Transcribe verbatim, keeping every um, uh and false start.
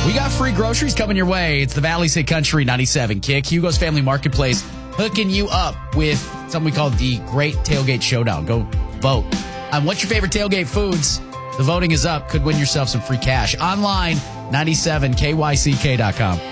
We got free groceries coming your way. It's the Valley's Hit Country ninety-seven Kick. Hugo's Family Marketplace hooking you up with something we call the Great Tailgate Showdown. Go vote on what's your favorite tailgate foods. The voting is up. Could win yourself some free cash. Online, ninety-seven K Y C K dot com.